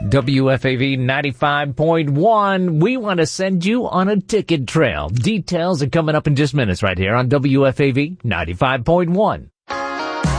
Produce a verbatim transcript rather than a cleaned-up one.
W F A V ninety-five point one. We want to send you on a ticket trail. Details are coming up in just minutes right here on W F A V ninety-five point one.